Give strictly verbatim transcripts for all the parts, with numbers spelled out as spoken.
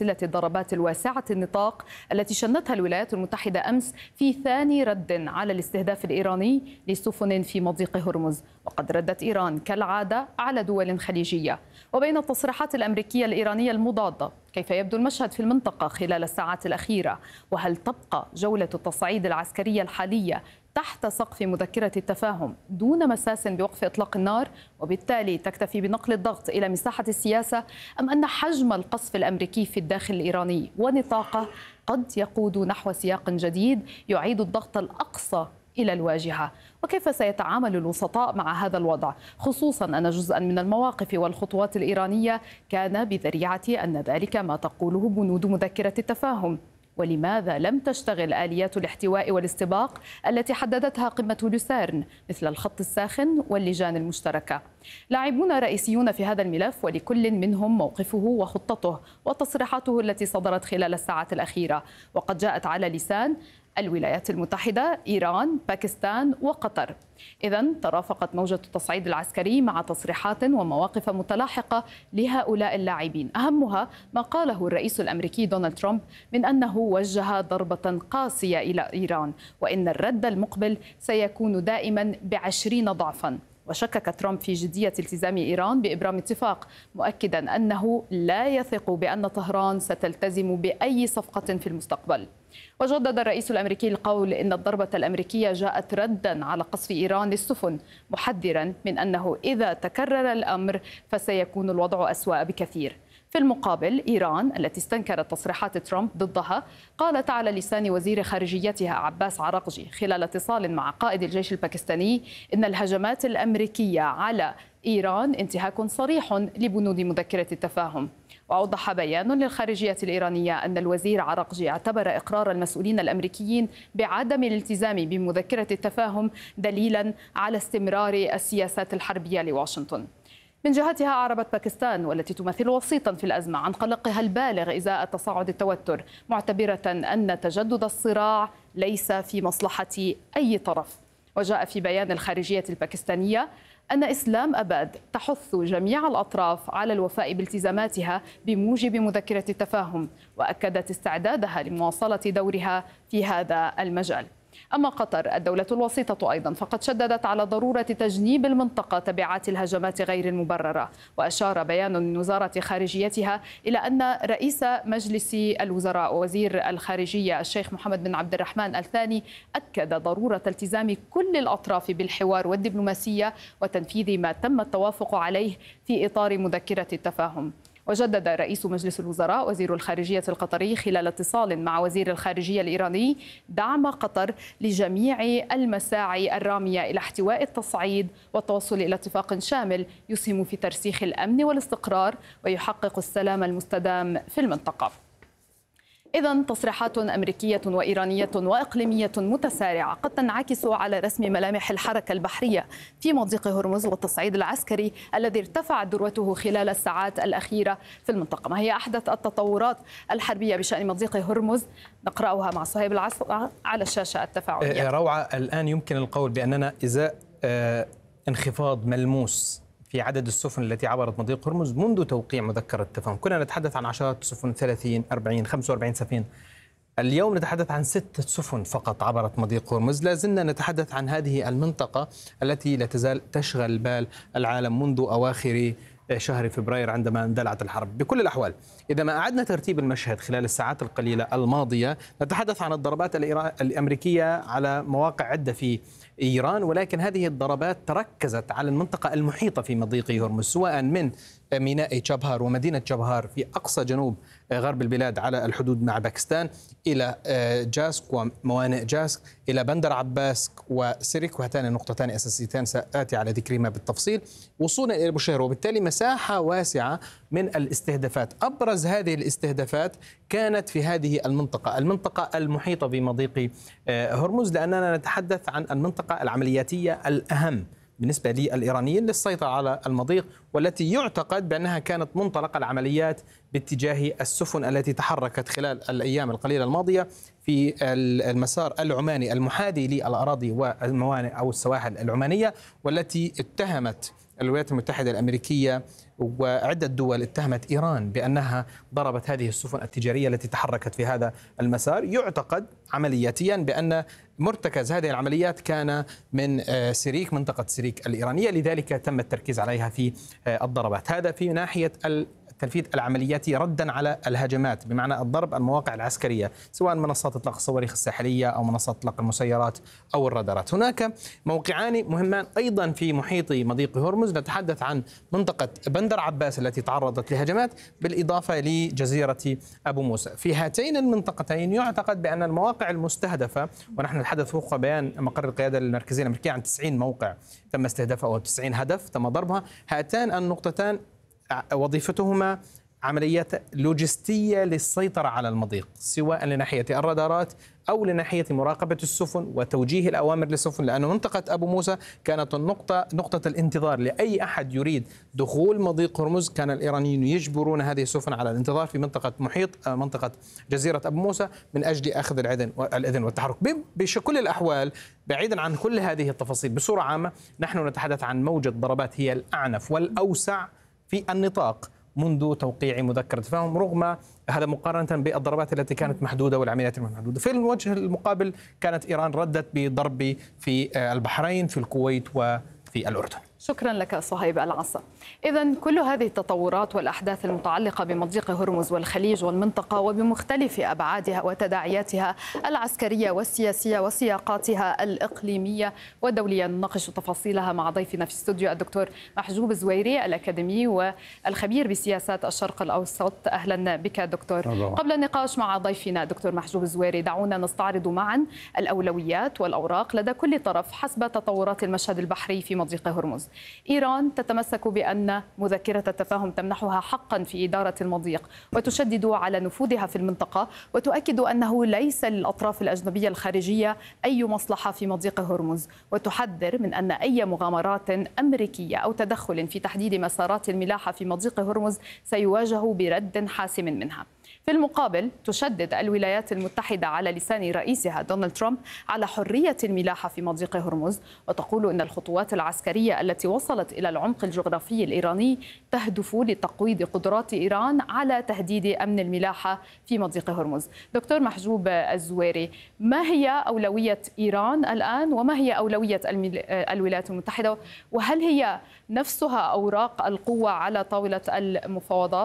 سلسلة الضربات الواسعة النطاق التي شنتها الولايات المتحدة أمس في ثاني رد على الاستهداف الإيراني لسفن في مضيق هرمز. وقد ردت إيران كالعادة على دول خليجية. وبين التصريحات الأمريكية الإيرانية المضادة، كيف يبدو المشهد في المنطقة خلال الساعات الأخيرة؟ وهل تبقى جولة التصعيد العسكرية الحالية تحت سقف مذكرة التفاهم دون مساس بوقف إطلاق النار، وبالتالي تكتفي بنقل الضغط إلى مساحة السياسة، أم أن حجم القصف الأمريكي في الداخل الإيراني ونطاقه قد يقود نحو سياق جديد يعيد الضغط الأقصى إلى الواجهة؟ وكيف سيتعامل الوسطاء مع هذا الوضع، خصوصا أن جزءا من المواقف والخطوات الإيرانية كان بذريعة أن ذلك ما تقوله بنود مذكرة التفاهم؟ ولماذا لم تشتغل آليات الاحتواء والاستباق التي حددتها قمة لوسيرن مثل الخط الساخن واللجان المشتركة؟ لاعبون رئيسيون في هذا الملف، ولكل منهم موقفه وخطته وتصريحاته التي صدرت خلال الساعات الأخيرة، وقد جاءت على لسان الولايات المتحدة، إيران، باكستان وقطر. إذن ترافقت موجة التصعيد العسكري مع تصريحات ومواقف متلاحقة لهؤلاء اللاعبين، أهمها ما قاله الرئيس الأمريكي دونالد ترامب من أنه وجه ضربة قاسية إلى إيران، وإن الرد المقبل سيكون دائما بعشرين ضعفا. وشكك ترامب في جدية التزام إيران بإبرام اتفاق، مؤكدا أنه لا يثق بأن طهران ستلتزم بأي صفقة في المستقبل. وجدد الرئيس الأمريكي القول إن الضربة الأمريكية جاءت ردا على قصف إيران للسفن، محذرا من أنه إذا تكرر الأمر فسيكون الوضع أسوأ بكثير. في المقابل، إيران التي استنكرت تصريحات ترامب ضدها قالت على لسان وزير خارجيتها عباس عراقجي خلال اتصال مع قائد الجيش الباكستاني إن الهجمات الأمريكية على إيران انتهاك صريح لبنود مذكرة التفاهم. وأوضح بيان للخارجية الإيرانية أن الوزير عراقجي اعتبر إقرار المسؤولين الأمريكيين بعدم الالتزام بمذكرة التفاهم دليلا على استمرار السياسات الحربية لواشنطن. من جهتها أعربت باكستان، والتي تمثل وسيطا في الأزمة، عن قلقها البالغ إزاء تصاعد التوتر، معتبرة أن تجدد الصراع ليس في مصلحة أي طرف. وجاء في بيان الخارجية الباكستانية أن إسلام أباد تحث جميع الأطراف على الوفاء بالتزاماتها بموجب مذكرة التفاهم، وأكدت استعدادها لمواصلة دورها في هذا المجال. أما قطر الدولة الوسيطة أيضا فقد شددت على ضرورة تجنيب المنطقة تبعات الهجمات غير المبررة. وأشار بيان من وزارة خارجيتها إلى أن رئيس مجلس الوزراء ووزير الخارجية الشيخ محمد بن عبد الرحمن الثاني أكد ضرورة التزام كل الأطراف بالحوار والدبلوماسية وتنفيذ ما تم التوافق عليه في إطار مذكرة التفاهم. وجدد رئيس مجلس الوزراء وزير الخارجية القطري خلال اتصال مع وزير الخارجية الإيراني دعم قطر لجميع المساعي الرامية إلى احتواء التصعيد والتوصل إلى اتفاق شامل يسهم في ترسيخ الأمن والاستقرار ويحقق السلام المستدام في المنطقة. إذن تصريحات أمريكية وإيرانية وإقليمية متسارعة قد تنعكس على رسم ملامح الحركة البحرية في مضيق هرمز والتصعيد العسكري الذي ارتفعت ذروته خلال الساعات الأخيرة في المنطقة. ما هي أحدث التطورات الحربية بشأن مضيق هرمز؟ نقرأها مع صهيب العصر على الشاشة التفاعلية. روعة، الآن يمكن القول بأننا إزاء انخفاض ملموس في عدد السفن التي عبرت مضيق هرمز منذ توقيع مذكرة التفاهم. كنا نتحدث عن عشرات السفن، ثلاثين أربعين خمسة وأربعين سفينة. اليوم نتحدث عن ستة سفن فقط عبرت مضيق هرمز. لا زلنا نتحدث عن هذه المنطقة التي لا تزال تشغل بال العالم منذ أواخر شهر فبراير عندما اندلعت الحرب. بكل الأحوال، إذا ما أعدنا ترتيب المشهد خلال الساعات القليلة الماضية، نتحدث عن الضربات الأمريكية على مواقع عدة في إيران، ولكن هذه الضربات تركزت على المنطقة المحيطة في مضيق هرمز، سواء من ميناء تشابهار ومدينة تشابهار في أقصى جنوب غرب البلاد على الحدود مع باكستان، إلى جاسك وموانئ جاسك، إلى بندر عباسك وسيرك، وهاتان نقطتان أساسيتان سآتي على ذكرهما بالتفصيل، وصولا إلى بوشير. وبالتالي مساحة واسعة من الاستهدافات. أبرز هذه الاستهدافات كانت في هذه المنطقة المنطقة المحيطة بمضيق هرمز، لأننا نتحدث عن المنطقة العملياتية الأهم بالنسبة للإيرانيين للسيطرة على المضيق، والتي يعتقد بأنها كانت منطلق العمليات باتجاه السفن التي تحركت خلال الأيام القليلة الماضية في المسار العماني المحاذي للأراضي والموانئ أو السواحل العمانية، والتي اتهمت الولايات المتحدة الأمريكية وعدة دول اتهمت إيران بأنها ضربت هذه السفن التجارية التي تحركت في هذا المسار. يعتقد عملياتيا بأن مرتكز هذه العمليات كان من سيريك، منطقة سيريك الإيرانية، لذلك تم التركيز عليها في الضربات. هذا في ناحية التنفيذ العملياتي ردا على الهجمات، بمعنى الضرب المواقع العسكرية سواء منصات اطلاق الصواريخ الساحلية أو منصات اطلاق المسيرات أو الرادارات. هناك موقعان مهمان أيضا في محيط مضيق هرمز، نتحدث عن منطقة بندر عباس التي تعرضت لهجمات، بالإضافة لجزيرة أبو موسى. في هاتين المنطقتين يعتقد بأن المواقع المستهدفة، ونحن نتحدث وفق بيان مقر القيادة المركزية الأمريكية عن تسعين موقع تم استهدافها أو تسعين هدف تم ضربها. هاتان النقطتان وظيفتهما عمليات لوجستية للسيطرة على المضيق، سواء لناحية الرادارات أو لناحية مراقبة السفن وتوجيه الأوامر للسفن، لأن منطقة أبو موسى كانت النقطة نقطة الانتظار لأي أحد يريد دخول مضيق هرمز. كان الإيرانيين يجبرون هذه السفن على الانتظار في منطقة محيط منطقة جزيرة أبو موسى من أجل أخذ الإذن الإذن والتحرك. بكل الأحوال، بعيدا عن كل هذه التفاصيل، بصورة عامة نحن نتحدث عن موجة ضربات هي الأعنف والأوسع في النطاق منذ توقيع مذكرة تفاهم، رغم هذا مقارنة بالضربات التي كانت محدودة والعمليات المحدودة. في الوجه المقابل كانت إيران ردت بضرب في البحرين، في الكويت وفي الأردن. شكرا لك صهيب العصا. إذن كل هذه التطورات والأحداث المتعلقة بمضيق هرمز والخليج والمنطقة وبمختلف أبعادها وتداعياتها العسكرية والسياسية وسياقاتها الإقليمية والدولية، نناقش تفاصيلها مع ضيفنا في استوديو الدكتور محجوب زويري الأكاديمي والخبير بسياسات الشرق الأوسط. أهلا بك دكتور. الله. قبل النقاش مع ضيفنا دكتور محجوب زويري، دعونا نستعرض معا الأولويات والأوراق لدى كل طرف حسب تطورات المشهد البحري في مضيق هرمز. إيران تتمسك بأن مذكرة التفاهم تمنحها حقا في إدارة المضيق وتشدد على نفوذها في المنطقة، وتؤكد أنه ليس للأطراف الأجنبية الخارجية أي مصلحة في مضيق هرمز، وتحذر من أن أي مغامرات أمريكية أو تدخل في تحديد مسارات الملاحة في مضيق هرمز سيواجه برد حاسم منها. في المقابل تشدد الولايات المتحدة على لسان رئيسها دونالد ترامب على حرية الملاحة في مضيق هرمز، وتقول أن الخطوات العسكرية التي وصلت إلى العمق الجغرافي الإيراني تهدف لتقويض قدرات إيران على تهديد أمن الملاحة في مضيق هرمز. دكتور محجوب الزويري، ما هي أولوية إيران الآن وما هي أولوية الولايات المتحدة، وهل هي نفسها أوراق القوة على طاولة المفاوضات؟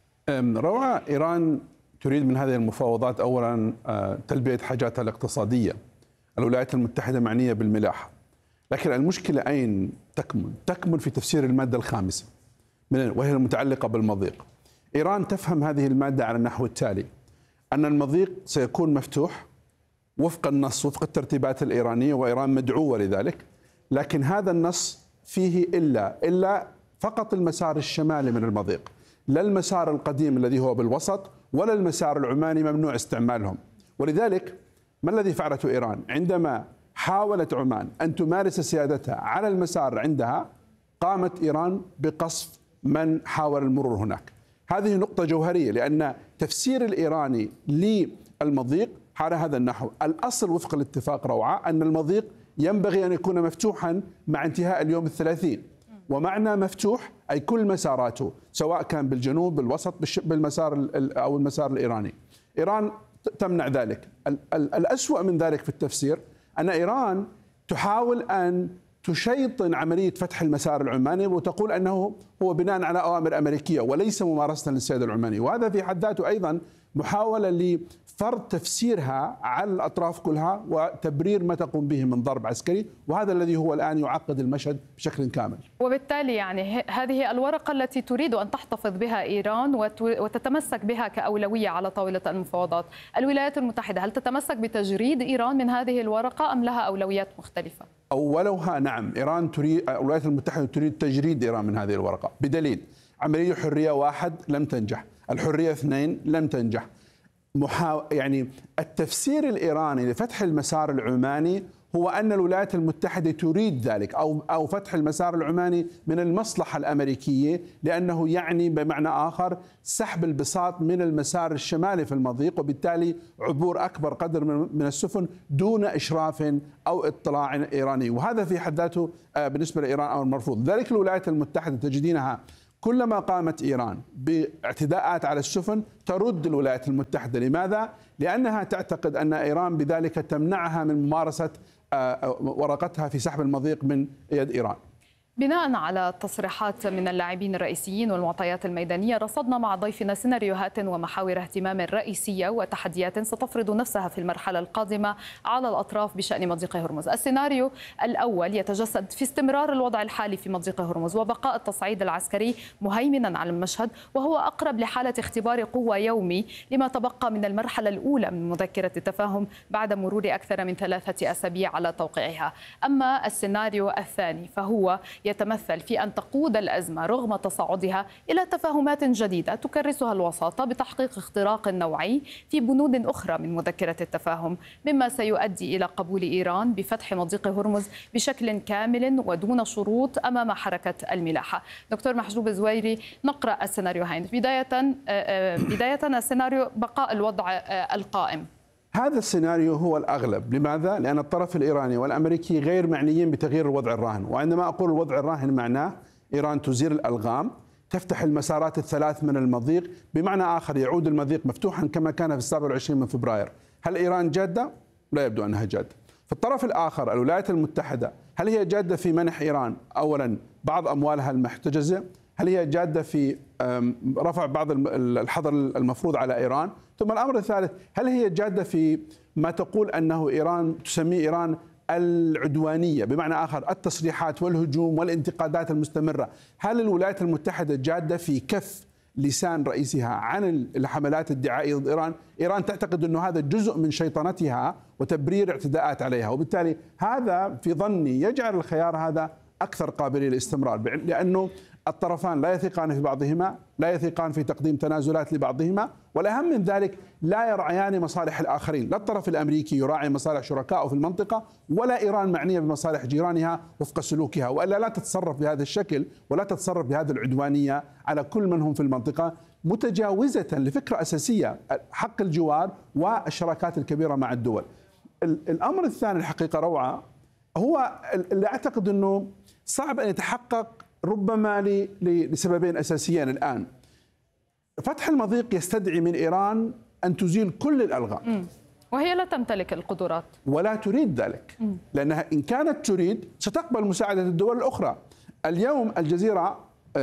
روعة، إيران تريد من هذه المفاوضات أولا تلبية حاجاتها الاقتصادية. الولايات المتحدة معنية بالملاحة، لكن المشكلة أين تكمن؟ تكمن في تفسير المادة الخامسة وهي المتعلقة بالمضيق. إيران تفهم هذه المادة على النحو التالي: أن المضيق سيكون مفتوح وفق النص، وفق الترتيبات الإيرانية، وإيران مدعوة لذلك، لكن هذا النص فيه إلا إلا فقط المسار الشمالي من المضيق، لا المسار القديم الذي هو بالوسط ولا المسار العماني ممنوع استعمالهم. ولذلك ما الذي فعلته إيران؟ عندما حاولت عمان أن تمارس سيادتها على المسار عندها، قامت إيران بقصف من حاول المرور هناك. هذه نقطة جوهرية، لأن تفسير الإيراني للمضيق على هذا النحو. الأصل وفق الاتفاق روعة أن المضيق ينبغي أن يكون مفتوحا مع انتهاء اليوم الثلاثين، ومعنى مفتوح أي كل مساراته سواء كان بالجنوب بالوسط بالمسار أو المسار الإيراني. إيران تمنع ذلك. الأسوأ من ذلك في التفسير أن إيران تحاول أن تشيطن عملية فتح المسار العماني، وتقول أنه هو بناء على أوامر أمريكية وليس ممارسة للسيادة العماني، وهذا في حد ذاته أيضا محاولة لفرض تفسير على الأطراف كلها وتبرير ما تقوم به من ضرب عسكري، وهذا الذي هو الآن يعقد المشهد بشكل كامل. وبالتالي يعني هذه الورقة التي تريد أن تحتفظ بها إيران وتتمسك بها كأولوية على طاولة المفاوضات. الولايات المتحدة هل تتمسك بتجريد إيران من هذه الورقة أم لها أولويات مختلفة؟ أولها نعم، إيران تريد، الولايات المتحدة تريد تجريد إيران من هذه الورقة بدليل: عملية حرية واحد لم تنجح، الحرية اثنين لم تنجح. محاو... يعني التفسير الإيراني لفتح المسار العماني هو أن الولايات المتحدة تريد ذلك، أو أو فتح المسار العماني من المصلحة الأمريكية، لأنه يعني بمعنى آخر سحب البساط من المسار الشمالي في المضيق، وبالتالي عبور أكبر قدر من السفن دون إشراف أو اطلاع إيراني، وهذا في حد ذاته بالنسبة لإيران أمر مرفوض. ذلك الولايات المتحدة تجدينها كلما قامت إيران باعتداءات على السفن ترد الولايات المتحدة. لماذا؟ لأنها تعتقد أن إيران بذلك تمنعها من ممارسة ورقتها في سحب المضيق من يد إيران. بناء على تصريحات من اللاعبين الرئيسيين والمعطيات الميدانية، رصدنا مع ضيفنا سيناريوهات ومحاور اهتمام رئيسية وتحديات ستفرض نفسها في المرحلة القادمة على الأطراف بشأن مضيق هرمز. السيناريو الأول يتجسد في استمرار الوضع الحالي في مضيق هرمز وبقاء التصعيد العسكري مهيمنا على المشهد، وهو أقرب لحالة اختبار قوة يومي لما تبقى من المرحلة الأولى من مذكرة التفاهم بعد مرور أكثر من ثلاثة أسابيع على توقيعها. أما السيناريو الثاني فهو يتمثل في أن تقود الأزمة رغم تصاعدها إلى تفاهمات جديدة تكرسها الوساطة بتحقيق اختراق نوعي في بنود أخرى من مذكرة التفاهم، مما سيؤدي إلى قبول إيران بفتح مضيق هرمز بشكل كامل ودون شروط أمام حركة الملاحة. دكتور محجوب زويري، نقرأ السيناريوهين. بداية بداية السيناريو بقاء الوضع القائم. هذا السيناريو هو الأغلب. لماذا؟ لأن الطرف الإيراني والأمريكي غير معنيين بتغيير الوضع الراهن، وعندما أقول الوضع الراهن معناه إيران تزيل الألغام، تفتح المسارات الثلاث من المضيق، بمعنى آخر يعود المضيق مفتوحا كما كان في السابع والعشرين من فبراير. هل إيران جادة؟ لا يبدو أنها جادة. في الطرف الآخر الولايات المتحدة، هل هي جادة في منح إيران أولا بعض أموالها المحتجزة؟ هل هي جادة في رفع بعض الحظر المفروض على إيران؟ ثم الأمر الثالث، هل هي جادة في ما تقول أنه إيران تسميه إيران العدوانية، بمعنى آخر التصريحات والهجوم والانتقادات المستمرة؟ هل الولايات المتحدة جادة في كف لسان رئيسها عن الحملات الدعائية ضد إيران؟ إيران تعتقد أنه هذا جزء من شيطنتها وتبرير اعتداءات عليها، وبالتالي هذا في ظني يجعل الخيار هذا أكثر قابلية للاستمرار، لأنه الطرفان لا يثقان في بعضهما، لا يثقان في تقديم تنازلات لبعضهما، والأهم من ذلك لا يرعيان مصالح الآخرين. لا الطرف الأمريكي يراعي مصالح شركائه في المنطقة، ولا إيران معنية بمصالح جيرانها وفق سلوكها، وإلا لا تتصرف بهذا الشكل ولا تتصرف بهذه العدوانية على كل من هم في المنطقة، متجاوزة لفكرة أساسية حق الجوار والشراكات الكبيرة مع الدول. الأمر الثاني الحقيقة روعة، هو اللي أعتقد أنه صعب أن يتحقق ربما لسببين أساسيين الآن. فتح المضيق يستدعي من إيران أن تزيل كل الألغام، وهي لا تمتلك القدرات ولا تريد ذلك، لأنها إن كانت تريد ستقبل مساعدة الدول الأخرى. اليوم الجزيرة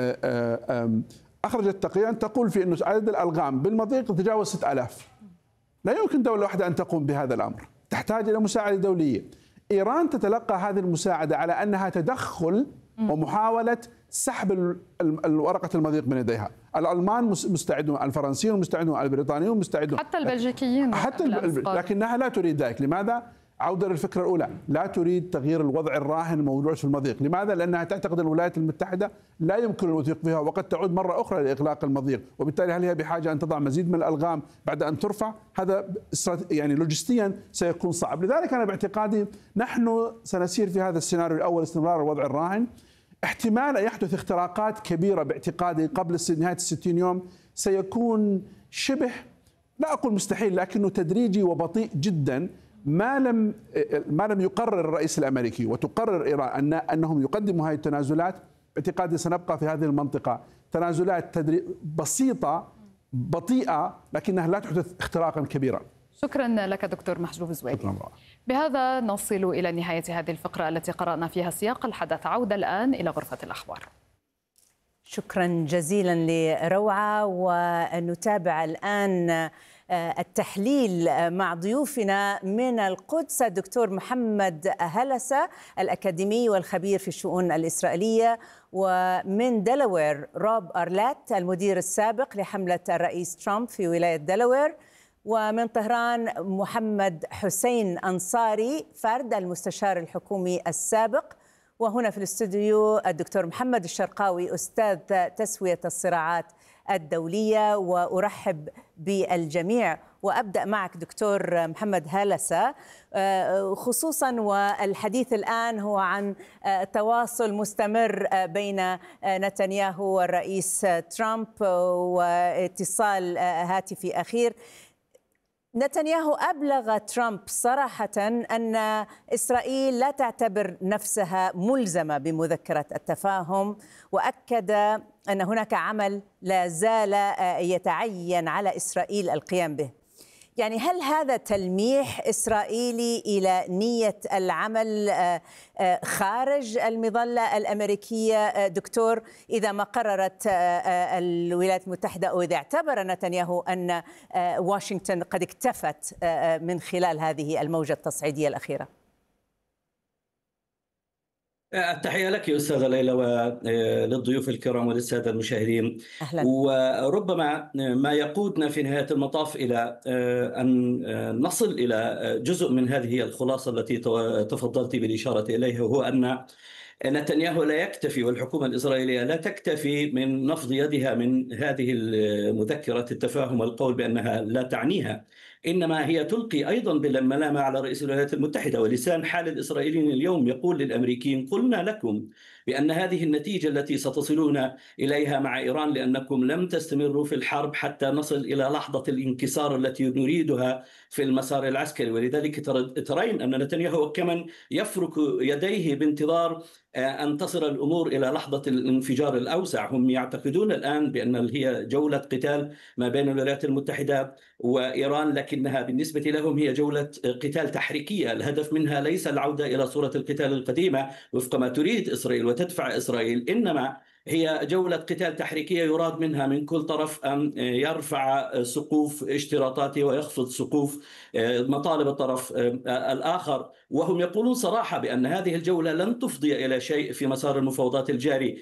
أخرجت تقريرا تقول في أن عدد الألغام بالمضيق تتجاوز ستة آلاف. لا يمكن دولة واحدة أن تقوم بهذا الأمر، تحتاج إلى مساعدة دولية. إيران تتلقى هذه المساعدة على أنها تدخل ومحاولة سحب ورقة المضيق من يديها. الألمان مستعدون، الفرنسيون مستعدون، البريطانيون مستعدون، حتى البلجيكيين، حتى الب... لكنها لا تريد ذلك. لماذا؟ عودة للفكرة الأولى، لا تريد تغيير الوضع الراهن الموجود في المضيق. لماذا؟ لأنها تعتقد أن الولايات المتحدة لا يمكن الوثيق بها، وقد تعود مرة أخرى لإغلاق المضيق، وبالتالي هل هي بحاجة أن تضع مزيد من الألغام بعد أن ترفع؟ هذا يعني لوجستيا سيكون صعب. لذلك أنا باعتقادي نحن سنسير في هذا السيناريو الأول، استمرار الوضع الراهن. احتمال أن يحدث اختراقات كبيرة باعتقادي قبل نهاية الستين يوم سيكون شبه، لا أقول مستحيل، لكنه تدريجي وبطيء جدا، ما لم ما لم يقرر الرئيس الأمريكي وتقرر إيران أن أنهم يقدموا هذه التنازلات. باعتقادي سنبقى في هذه المنطقة تنازلات تدري بسيطة بطيئة، لكنها لا تحدث اختراقا كبيرا. شكرا لك دكتور محجوب زويري. بهذا نصل إلى نهاية هذه الفقرة التي قرأنا فيها سياق الحدث. عودة الآن إلى غرفة الأخبار. شكرا جزيلا لروعة، ونتابع الآن التحليل مع ضيوفنا من القدس الدكتور محمد هلسة الأكاديمي والخبير في الشؤون الإسرائيلية، ومن دلوير روب أرلات المدير السابق لحملة الرئيس ترامب في ولاية دلوير، ومن طهران محمد حسين أنصاري فرد المستشار الحكومي السابق، وهنا في الاستوديو الدكتور محمد الشرقاوي أستاذ تسوية الصراعات الدولية. وأرحب بالجميع، وأبدأ معك دكتور محمد هلسة، خصوصا والحديث الآن هو عن تواصل مستمر بين نتنياهو والرئيس ترامب واتصال هاتفي أخير. نتنياهو أبلغ ترامب صراحة أن إسرائيل لا تعتبر نفسها ملزمة بمذكرة التفاهم، وأكد أن هناك عمل لا زال يتعين على إسرائيل القيام به. يعني هل هذا تلميح إسرائيلي إلى نية العمل خارج المظلة الأمريكية دكتور، إذا ما قررت الولايات المتحدة أو إذا اعتبر نتنياهو أن واشنطن قد اكتفت من خلال هذه الموجة التصعيدية الأخيرة؟ التحية لك أستاذة ليلى وللضيوف الكرام وللسادة المشاهدين. أهلا. وربما ما يقودنا في نهاية المطاف إلى أن نصل إلى جزء من هذه الخلاصة التي تفضلت بالإشارة إليها، وهو أن نتنياهو لا يكتفي والحكومة الإسرائيلية لا تكتفي من نفض يدها من هذه مذكرة التفاهم والقول بأنها لا تعنيها، إنما هي تلقي أيضا بالملامة على رئيس الولايات المتحدة. ولسان حال الإسرائيليين اليوم يقول للأمريكيين: قلنا لكم بأن هذه النتيجة التي ستصلون إليها مع إيران لأنكم لم تستمروا في الحرب حتى نصل إلى لحظة الانكسار التي نريدها في المسار العسكري. ولذلك ترين أن نتنياهو كمن يفرك يديه بانتظار أن تصل الأمور إلى لحظة الانفجار الأوسع. هم يعتقدون الآن بأن هي جولة قتال ما بين الولايات المتحدة وإيران، لكنها بالنسبة لهم هي جولة قتال تحريكية. الهدف منها ليس العودة إلى صورة القتال القديمة وفق ما تريد إسرائيل وتدفع إسرائيل، إنما هي جولة قتال تحريكية يراد منها من كل طرف أن يرفع سقوف اشتراطاته ويخفض سقوف مطالب الطرف الآخر. وهم يقولون صراحة بأن هذه الجولة لن تفضي إلى شيء في مسار المفاوضات الجاري،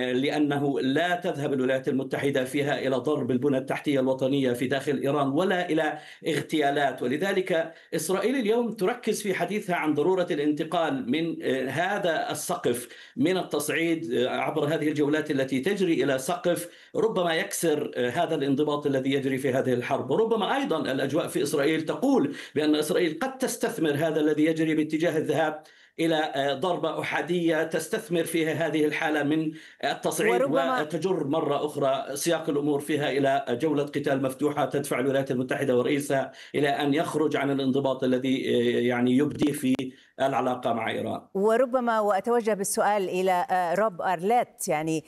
لأنه لا تذهب الولايات المتحدة فيها إلى ضرب البنى التحتية الوطنية في داخل إيران ولا إلى اغتيالات. ولذلك إسرائيل اليوم تركز في حديثها عن ضرورة الانتقال من هذا السقف من التصعيد عبر هذه الجولة التي تجري إلى سقف ربما يكسر هذا الانضباط الذي يجري في هذه الحرب. وربما أيضا الأجواء في إسرائيل تقول بأن إسرائيل قد تستثمر هذا الذي يجري باتجاه الذهاب إلى ضربة أحادية تستثمر فيها هذه الحالة من التصعيد وتجر مرة أخرى سياق الأمور فيها إلى جولة قتال مفتوحة تدفع الولايات المتحدة ورئيسها إلى أن يخرج عن الانضباط الذي يعني يبدي في العلاقة مع إيران. وربما وأتوجه بالسؤال إلى روب أرليت، يعني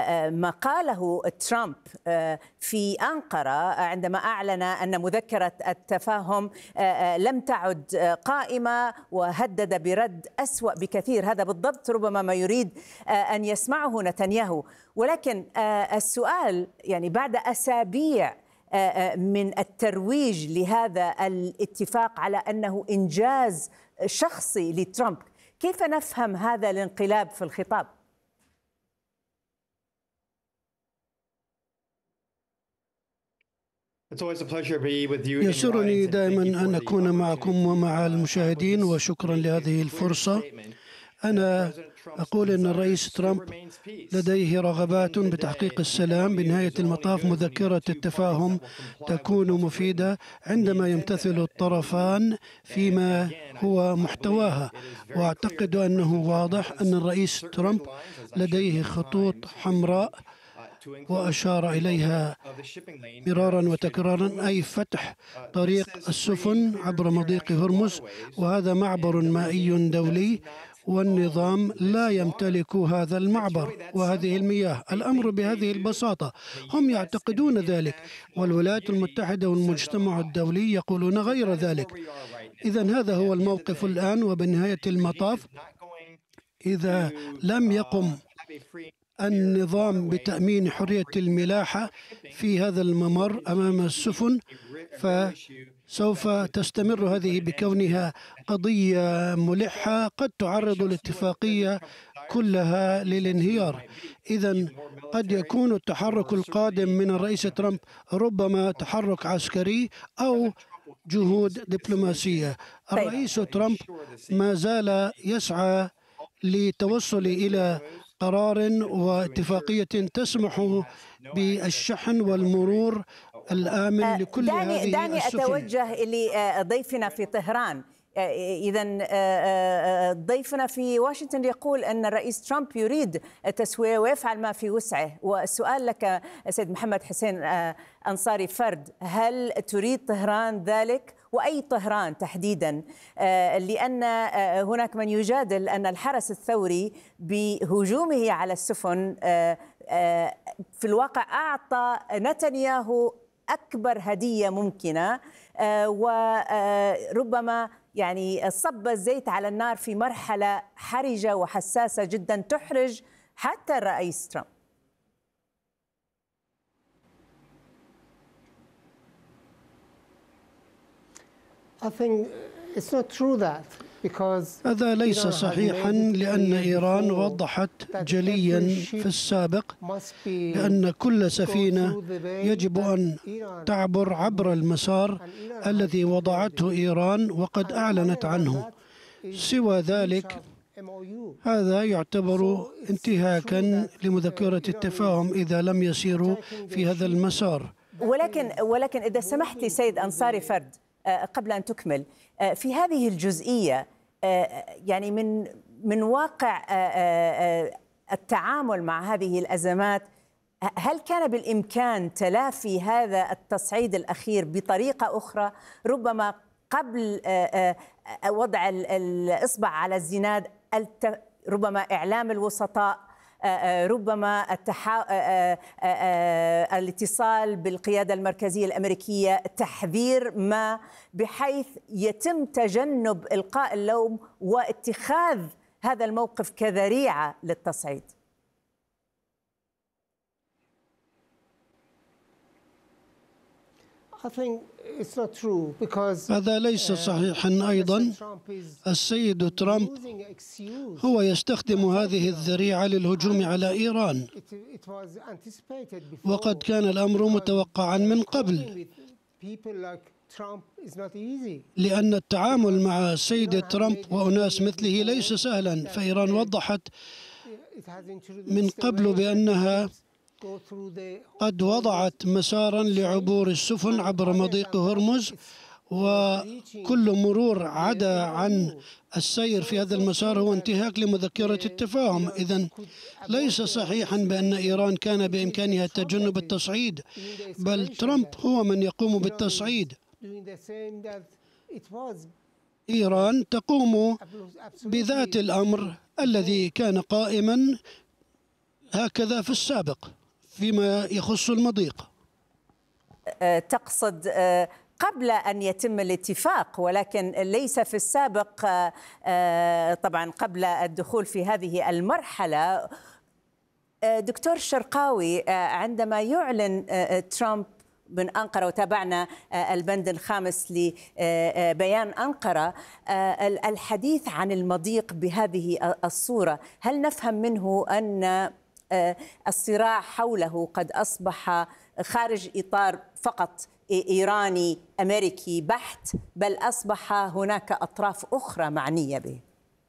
ما قاله ترامب في أنقرة عندما أعلن أن مذكرة التفاهم لم تعد قائمة وهدد برد أسوأ بكثير، هذا بالضبط ربما ما يريد أن يسمعه نتنياهو. ولكن السؤال يعني بعد أسابيع من الترويج لهذا الاتفاق على أنه إنجاز شخصي لترامب، كيف نفهم هذا الانقلاب في الخطاب؟ يسرني دائما أن أكون معكم ومع المشاهدين، وشكرا لهذه الفرصة. أنا أقول أن الرئيس ترامب لديه رغبات بتحقيق السلام. بنهاية المطاف مذكرة التفاهم تكون مفيدة عندما يمتثل الطرفان فيما هو محتواها، وأعتقد أنه واضح أن الرئيس ترامب لديه خطوط حمراء وأشار إليها مرارا وتكرارا، أي فتح طريق السفن عبر مضيق هرمز، وهذا معبر مائي دولي والنظام لا يمتلك هذا المعبر وهذه المياه. الأمر بهذه البساطة، هم يعتقدون ذلك والولايات المتحدة والمجتمع الدولي يقولون غير ذلك. إذن هذا هو الموقف الآن. وبنهاية المطاف إذا لم يقم النظام بتأمين حرية الملاحة في هذا الممر أمام السفن، فسوف تستمر هذه بكونها قضية ملحة قد تعرض الاتفاقية كلها للانهيار. إذن قد يكون التحرك القادم من الرئيس ترامب ربما تحرك عسكري أو جهود دبلوماسية. الرئيس ترامب ما زال يسعى للتوصل إلى قرار واتفاقية تسمح بالشحن والمرور الآمن لكل داني هذه داني السفن. أتوجه لضيفنا في طهران، إذا ضيفنا في واشنطن يقول أن الرئيس ترامب يريد التسوية ويفعل ما في وسعه. والسؤال لك سيد محمد حسين أنصاري فرد، هل تريد طهران ذلك؟ وأي طهران تحديدا؟ لأن هناك من يجادل أن الحرس الثوري بهجومه على السفن في الواقع أعطى نتنياهو أكبر هدية ممكنة، وربما يعني صب الزيت على النار في مرحلة حرجة وحساسة جدا تحرج حتى الرئيس ترامب. I think it's not true that هذا ليس صحيحا، لأن إيران وضحت جليا في السابق بأن كل سفينة يجب أن تعبر عبر المسار الذي وضعته إيران وقد أعلنت عنه. سوى ذلك هذا يعتبر انتهاكا لمذكرة التفاهم إذا لم يسيروا في هذا المسار. ولكن ولكن إذا سمحت لي سيد أنصاري فرد قبل أن تكمل في هذه الجزئية، يعني من من واقع التعامل مع هذه الأزمات، هل كان بالإمكان تلافي هذا التصعيد الأخير بطريقة أخرى، ربما قبل وضع الإصبع على الزناد، ربما إعلام الوسطاء، ربما التحا... الاتصال بالقيادة المركزية الأمريكية، تحذير ما بحيث يتم تجنب إلقاء اللوم واتخاذ هذا الموقف كذريعة للتصعيد؟ هذا ليس صحيحا أيضا. السيد ترامب هو يستخدم هذه الذريعة للهجوم على إيران، وقد كان الأمر متوقعا من قبل، لأن التعامل مع السيد ترامب وأناس مثله ليس سهلا. فإيران وضحت من قبل بأنها قد وضعت مسارا لعبور السفن عبر مضيق هرمز، وكل مرور عدا عن السير في هذا المسار هو انتهاك لمذكرة التفاهم. إذن ليس صحيحا بأن إيران كان بإمكانها تجنب التصعيد، بل ترامب هو من يقوم بالتصعيد. إيران تقوم بذات الأمر الذي كان قائما هكذا في السابق فيما يخص المضيق. تقصد قبل أن يتم الاتفاق، ولكن ليس في السابق طبعا قبل الدخول في هذه المرحلة. دكتور شرقاوي، عندما يعلن ترامب من أنقرة، وتابعنا البند الخامس لبيان أنقرة، الحديث عن المضيق بهذه الصورة، هل نفهم منه أن الصراع حوله قد أصبح خارج إطار فقط إيراني أمريكي بحت، بل أصبح هناك أطراف أخرى معنية به؟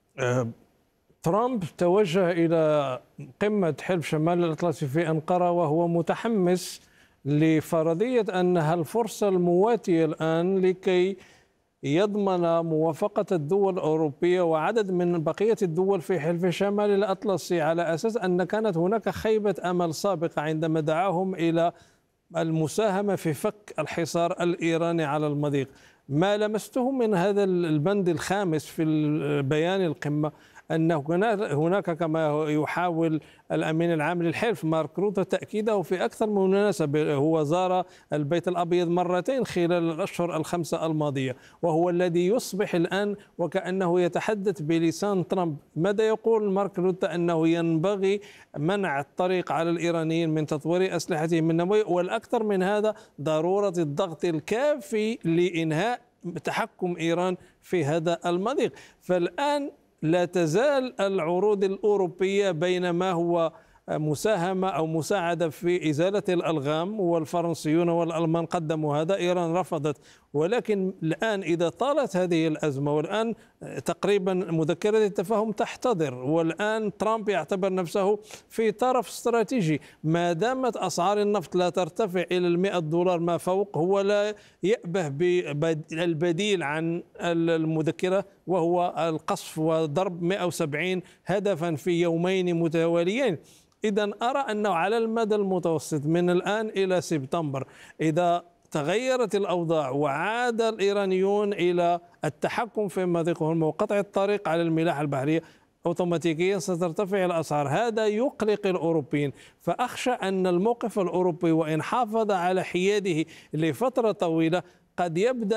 ترامب توجه إلى قمة حلف شمال الأطلسي في أنقرة وهو متحمس لفرضية أنها الفرصة المواتية الآن لكي يضمن موافقة الدول الأوروبية وعدد من بقية الدول في حلف شمال الأطلسي، على أساس أن كانت هناك خيبة أمل سابقة عندما دعاهم إلى المساهمة في فك الحصار الإيراني على المضيق. ما لمسته من هذا البند الخامس في بيان القمة أن هناك كما يحاول الأمين العام للحلف مارك روتا تأكيده في أكثر من مناسبة، هو زار البيت الأبيض مرتين خلال الأشهر الخمسة الماضية، وهو الذي يصبح الآن وكأنه يتحدث بلسان ترامب. ماذا يقول مارك روتا؟ أنه ينبغي منع الطريق على الإيرانيين من تطوير أسلحتهم النووية، والأكثر من هذا ضرورة الضغط الكافي لإنهاء تحكم إيران في هذا المضيق. فالآن لا تزال العروض الأوروبية بين ما هو مساهمة أو مساعدة في إزالة الألغام، والفرنسيون والألمان قدموا هذا، إيران رفضت. ولكن الآن إذا طالت هذه الأزمة، والآن تقريبا مذكرة التفاهم تحتضر، والآن ترامب يعتبر نفسه في طرف استراتيجي، ما دامت أسعار النفط لا ترتفع إلى المئة دولار ما فوق، هو لا يأبه بالبديل عن المذكرة، وهو القصف وضرب مئة وسبعين هدفا في يومين متواليين. إذا أرى أنه على المدى المتوسط من الآن إلى سبتمبر، إذا تغيرت الأوضاع وعاد الإيرانيون إلى التحكم في مضيق هرمز وقطع الطريق على الملاحة البحرية، أوتوماتيكيا سترتفع الأسعار. هذا يقلق الأوروبيين، فأخشى أن الموقف الأوروبي وإن حافظ على حياده لفترة طويلة قد يبدأ